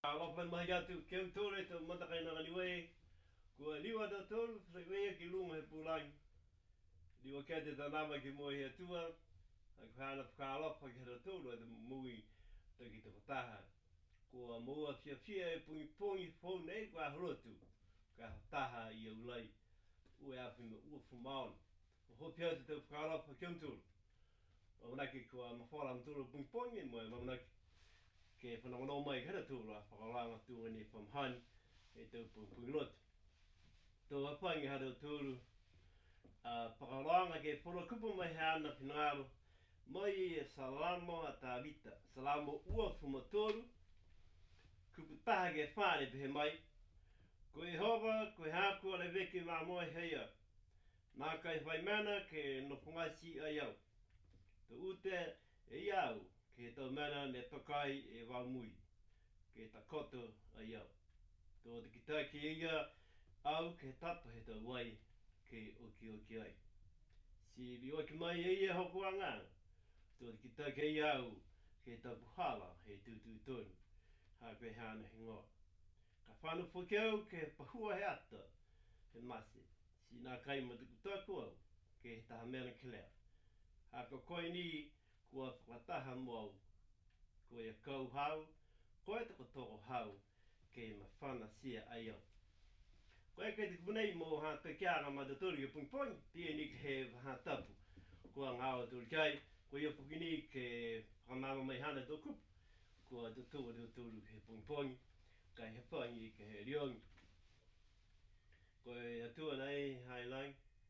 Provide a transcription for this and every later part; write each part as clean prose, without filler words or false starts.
Alofa mai atu keu tore to matakai na niwe ko liwa da tol frewe ki lunga he pulang liwa ka de tanama ki mo he tua ak hana ka alofa ki da tol da mui to ki to taha ko mo a fia e pungi pungi fo nei kwa rotu ka taha I ulai u e afi u fu maon ho pia te ka alofa keu tol o na ki ko ma fora mtulu pungi pungi mo ma ke whanongono mai kera tūra, whakaranga tūra ni from Han, e tau pungi Tō wapangi hara tūru, whakaranga ke whora kupu mai he ana pinaro, mai e salamo a tā vita, salamo ua whumatoru, kupu taha ke whāne pehe mai, ko e hova, ko e hākua le veki mā moe heia, nā kai whai mana ke no pungasi ai au. Tō ute e iau, ke tau mana ne tokai e waumui, ke ta koto ai au. Tō te kitai ki ia au ke tapa he tau wai ke oki ai. Si li oki mai e ia hoku anga, tō te kitai ki ia au ke tau puhala he tūtū tonu, ha koe hana he ngoa. Ka whanu whakeu ke pahua he ata, he masi, si nā kai ma te kutaku au, ke he taha mena ke lea. Ha ko koe ni, kua whakataha mau, ko e kau hau, ko e tako toko hau, ke ma whana sia ai au. Ko e kei te kupunei mo ha te kiara ma te turi e pung pung, tia ni ke he ha tapu, kua ngāo turi kai, ko ia pukini ke whakamama mai hana tō kupu, kua te tūru he pung pung, kai he whangi ke he riongi. Ko e atua nei hai lang,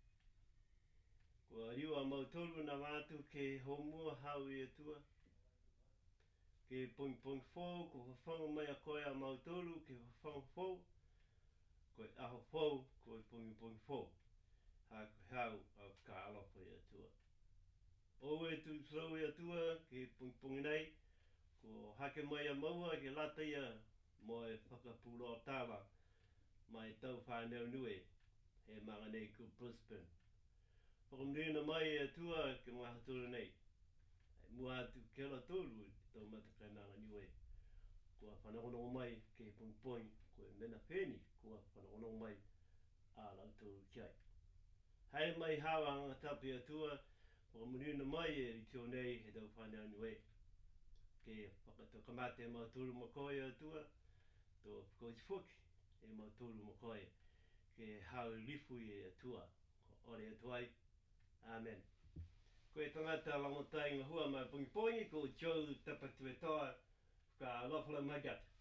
ko riwa mau tōru na mātu ke homua hau I atua, ke pung fōu, ko whangu mai a koe a mau tōru, ke whangu fōu, ko e aho fōu, ko e pung fōu, ha ko hau au ka alofa I atua. O e tu srau I atua, ke pung nei, ko hake mai a maua ke lata ia, mo e whakapuro tāwa, mai tau whanau nui, he manga nei ku Brisbane. Whakamrina mai e atua ke mga haturu nei. Mua atu ke la tōru tau matakai nanga niwe. Kua whanakono mai ke pung ko e mena pēni kua whanakono mai a lau tōru kiai. Hei mai hawa anga tapi atua, whakamrina mai e ritio nei he tau whanau niwe. Ke whakatokamate ma tōru makoe atua, tō whakauti e ma tōru makoe, ke hau rifu I atua, ko ore atuai. Amen. Ko e tangata langotai ngahua mai pungi ko Joe Tapatuetoa, ka lofala magat.